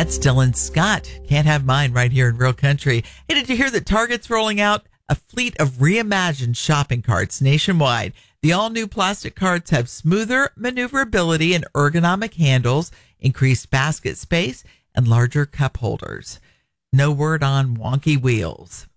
That's Dylan Scott. Can't Have Mine right here in Real Country. Hey, did you hear that Target's rolling out a fleet of reimagined shopping carts nationwide? The all-new plastic carts have smoother maneuverability and ergonomic handles, increased basket space, and larger cup holders. No word on wonky wheels.